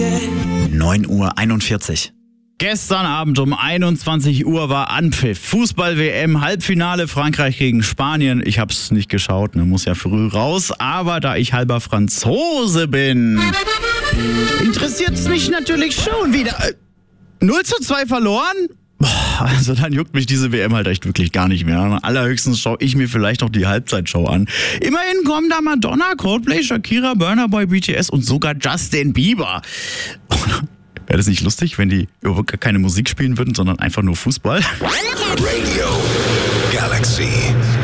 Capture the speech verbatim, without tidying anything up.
neun Uhr einundvierzig. Gestern Abend um einundzwanzig Uhr war Anpfiff. Fußball-W M, Halbfinale Frankreich gegen Spanien. Ich hab's nicht geschaut, ne, muss ja früh raus. Aber da ich halber Franzose bin, interessiert's mich natürlich schon wieder. null zu zwei verloren? Boah, also dann juckt mich diese W M halt echt wirklich gar nicht mehr. Allerhöchstens schaue ich mir vielleicht noch die Halbzeitshow an. Immerhin kommen da Madonna, Coldplay, Shakira, Burna Boy, B T S und sogar Justin Bieber. Wäre das nicht lustig, wenn die überhaupt gar keine Musik spielen würden, sondern einfach nur Fußball? Radio Galaxy.